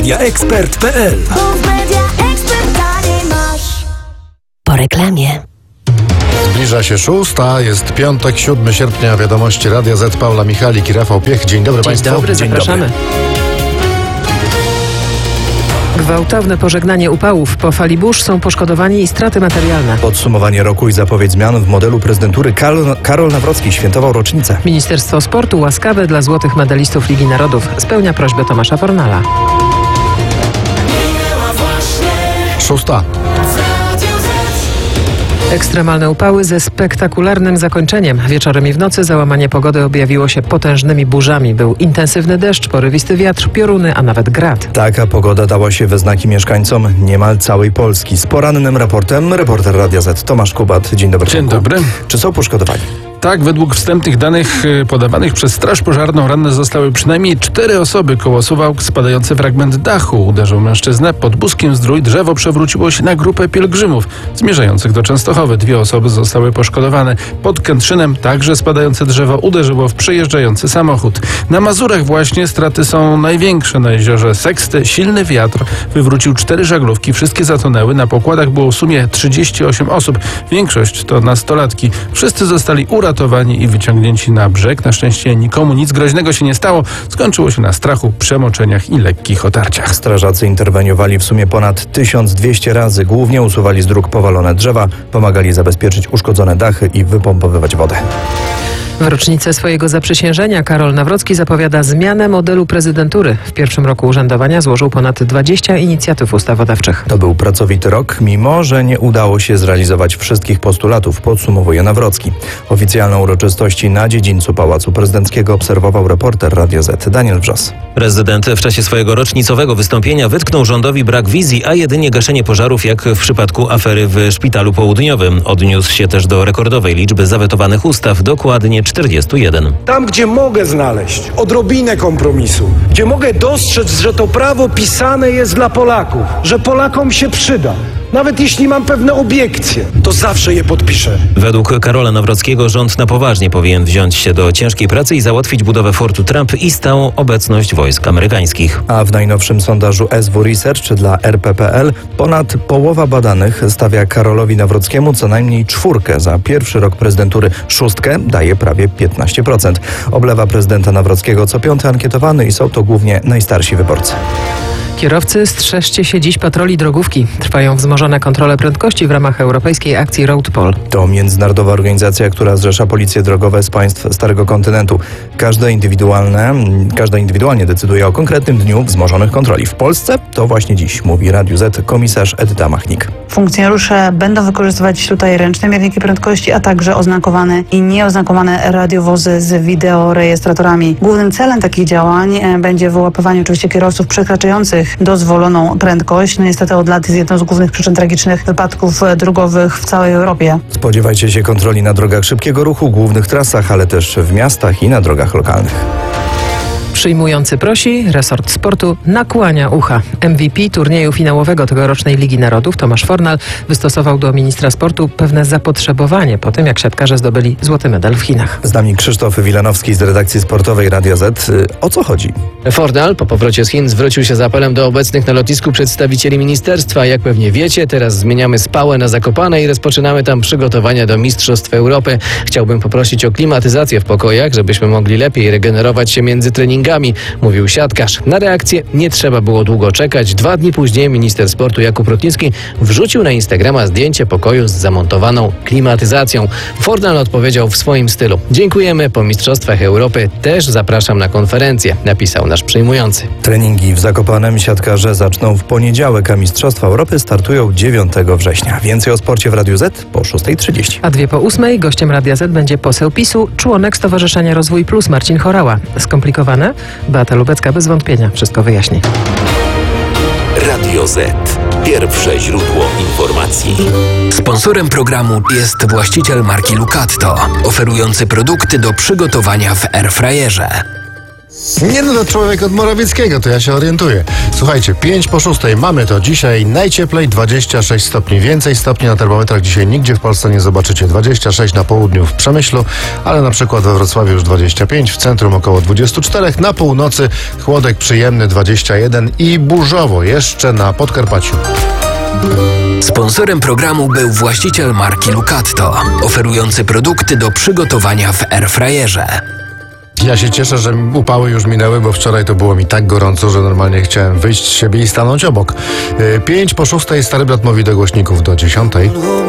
Mediaexpert.pl. Po reklamie. Zbliża się 6, jest piątek, 7 sierpnia, wiadomości Radia Z, Paula Michalik i Rafał Piech. Dzień dobry Państwu. Dzień dobry, zapraszamy. Gwałtowne pożegnanie upałów. Po fali burz są poszkodowani i straty materialne. Podsumowanie roku i zapowiedź zmian w modelu prezydentury. Karol Nawrocki świętował rocznicę. Ministerstwo Sportu łaskawe dla złotych medalistów Ligi Narodów. Spełnia prośbę Tomasza Fornala. 6. Ekstremalne upały ze spektakularnym zakończeniem. Wieczorem i w nocy załamanie pogody objawiło się potężnymi burzami. Był intensywny deszcz, porywisty wiatr, pioruny, a nawet grad. Taka pogoda dała się we znaki mieszkańcom niemal całej Polski. Z porannym raportem reporter Radia Z Tomasz Kubat. Dzień dobry. Dzień dobry. Czy są poszkodowani? Tak, według wstępnych danych podawanych przez Straż Pożarną ranne zostały przynajmniej 4 osoby. Koło Suwałk spadający fragment dachu uderzył mężczyznę. Pod Buskiem-Zdrój drzewo przewróciło się na grupę pielgrzymów zmierzających do Częstochowy. 2 osoby zostały poszkodowane. Pod Kętrzynem także spadające drzewo uderzyło w przejeżdżający samochód. Na Mazurach właśnie straty są największe. Na jeziorze Seksty silny wiatr wywrócił 4 żaglówki. Wszystkie zatonęły. Na pokładach było w sumie 38 osób. Większość to nastolatki. Wszyscy zostali uratowani i wyciągnięci na brzeg. Na szczęście nikomu nic groźnego się nie stało. Skończyło się na strachu, przemoczeniach i lekkich otarciach. Strażacy interweniowali w sumie ponad 1200 razy. Głównie usuwali z dróg powalone drzewa, pomagali zabezpieczyć uszkodzone dachy i wypompowywać wodę. W rocznicę swojego zaprzysiężenia Karol Nawrocki zapowiada zmianę modelu prezydentury. W pierwszym roku urzędowania złożył ponad 20 inicjatyw ustawodawczych. To był pracowity rok, mimo że nie udało się zrealizować wszystkich postulatów, podsumowuje Nawrocki. Oficjalne uroczystości na dziedzińcu Pałacu Prezydenckiego obserwował reporter Radio Z Daniel Wrzos. Prezydent w czasie swojego rocznicowego wystąpienia wytknął rządowi brak wizji, a jedynie gaszenie pożarów, jak w przypadku afery w Szpitalu Południowym. Odniósł się też do rekordowej liczby zawetowanych ustaw, dokładnie 41. Tam, gdzie mogę znaleźć odrobinę kompromisu, gdzie mogę dostrzec, że to prawo pisane jest dla Polaków, że Polakom się przyda, nawet jeśli mam pewne obiekcje, to zawsze je podpiszę. Według Karola Nawrockiego rząd na poważnie powinien wziąć się do ciężkiej pracy i załatwić budowę fortu Trump i stałą obecność wojsk amerykańskich. A w najnowszym sondażu SW Research dla RP.pl ponad połowa badanych stawia Karolowi Nawrockiemu co najmniej 4 za pierwszy rok prezydentury. 6 daje prawie 15%. Oblewa prezydenta Nawrockiego co 5 ankietowany i są to głównie najstarsi wyborcy. Kierowcy, strzeżcie się dziś patroli drogówki. Trwają wzmożone kontrole prędkości w ramach europejskiej akcji Road Pol. To międzynarodowa organizacja, która zrzesza policje drogowe z państw Starego Kontynentu. Każda indywidualnie decyduje o konkretnym dniu wzmożonych kontroli. W Polsce to właśnie dziś, mówi Radiu Z komisarz Edyta Machnik. Funkcjonariusze będą wykorzystywać tutaj ręczne mierniki prędkości, a także oznakowane i nieoznakowane radiowozy z wideorejestratorami. Głównym celem takich działań będzie wyłapywanie oczywiście kierowców przekraczających dozwoloną prędkość. No niestety od lat jest jedną z głównych przyczyn tragicznych wypadków drogowych w całej Europie. Spodziewajcie się kontroli na drogach szybkiego ruchu, głównych trasach, ale też w miastach i na drogach lokalnych. Przyjmujący prosi, resort sportu nakłania ucha. MVP turnieju finałowego tegorocznej Ligi Narodów Tomasz Fornal wystosował do ministra sportu pewne zapotrzebowanie po tym, jak siatkarze zdobyli złoty medal w Chinach. Z nami Krzysztof Wilanowski z redakcji sportowej Radia Z. O co chodzi? Fornal po powrocie z Chin zwrócił się z apelem do obecnych na lotnisku przedstawicieli ministerstwa. Jak pewnie wiecie, teraz zmieniamy Spałę na Zakopane i rozpoczynamy tam przygotowania do Mistrzostw Europy. Chciałbym poprosić o klimatyzację w pokojach, żebyśmy mogli lepiej regenerować się między treningami, mówił siatkarz. Na reakcję nie trzeba było długo czekać. 2 dni później minister sportu Jakub Rutnicki wrzucił na Instagrama zdjęcie pokoju z zamontowaną klimatyzacją. Fornal odpowiedział w swoim stylu: dziękujemy, po Mistrzostwach Europy też zapraszam na konferencję, napisał nasz przyjmujący. Treningi w Zakopanem siatkarze zaczną w poniedziałek, a Mistrzostwa Europy startują 9 września. Więcej o sporcie w Radiu Z po 6:30. A 2:08 gościem Radia Z będzie poseł PiS-u, członek Stowarzyszenia Rozwój Plus Marcin Horała. Skomplikowane? Beata Lubecka bez wątpienia wszystko wyjaśni. Radio Z. Pierwsze źródło informacji. Sponsorem programu jest właściciel marki Lucatto, oferujący produkty do przygotowania w airfryerze. Nie no, to człowiek od Morawieckiego, to ja się orientuję. Słuchajcie, 5:06 mamy to dzisiaj najcieplej, 26 stopni. Więcej stopni na termometrach dzisiaj nigdzie w Polsce nie zobaczycie. 26 na południu w Przemyślu, ale na przykład we Wrocławiu już 25, w centrum około 24, na północy chłodek przyjemny 21 i burzowo jeszcze na Podkarpaciu. Sponsorem programu był właściciel marki Lucatto, oferujący produkty do przygotowania w airfryerze. Ja się cieszę, że upały już minęły, bo wczoraj to było mi tak gorąco, że normalnie chciałem wyjść z siebie i stanąć obok. 5:06 Stary Brat mówi do głośników do 10.